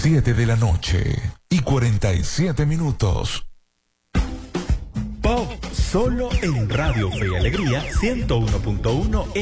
7:47. Pop solo en Radio Fe y Alegría 101.1